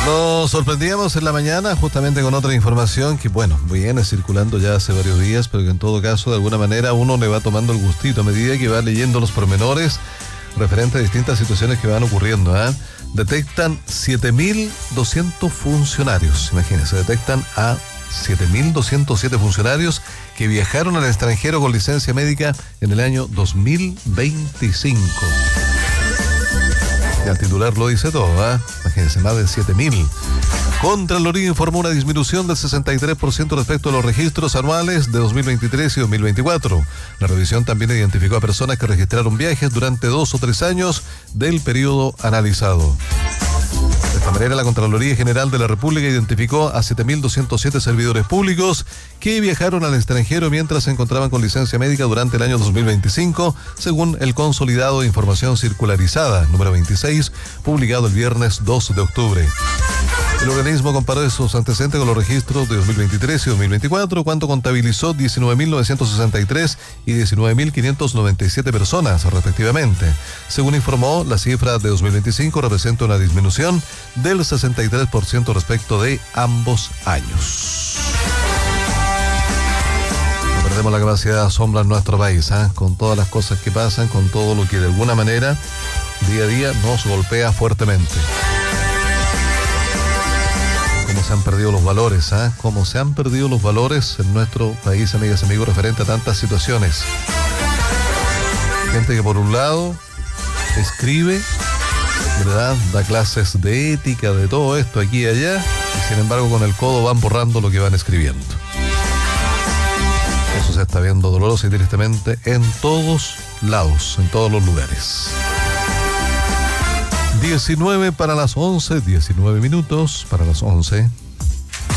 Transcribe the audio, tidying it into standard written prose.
Nos sorprendíamos en la mañana justamente con otra información que, bueno, viene circulando ya hace varios días, pero que en todo caso, de alguna manera, uno le va tomando el gustito a medida que va leyendo los pormenores referente a distintas situaciones que van ocurriendo. Detectan 7.200 funcionarios, imagínense, detectan a 7.207 funcionarios que viajaron al extranjero con licencia médica en el año 2025. Y al titular lo dice todo, imagínense, más de 7.000. Contraloría informó una disminución del 63% respecto a los registros anuales de 2023 y 2024. La revisión también identificó a personas que registraron viajes durante 2 o 3 años del periodo analizado. De esta manera, la Contraloría General de la República identificó a 7.207 servidores públicos que viajaron al extranjero mientras se encontraban con licencia médica durante el año 2025, según el Consolidado de Información Circularizada, número 26, publicado el viernes 2 de octubre. El organismo comparó esos antecedentes con los registros de 2023 y 2024, cuando contabilizó 19.963 y 19.597 personas, respectivamente. Según informó, la cifra de 2025 representa una disminución del 63% respecto de ambos años. No perdemos la capacidad de asombro en nuestro país, con todas las cosas que pasan, con todo lo que de alguna manera, día a día, nos golpea fuertemente. Cómo se han perdido los valores, cómo se han perdido los valores en nuestro país, amigas y amigos, referente a tantas situaciones. Gente que por un lado escribe, ¿verdad? Da clases de ética, de todo esto aquí y allá, y sin embargo con el codo van borrando lo que van escribiendo. Eso se está viendo doloroso y tristemente en todos lados, en todos los lugares. 19 para las 11, 19 minutos para las 11.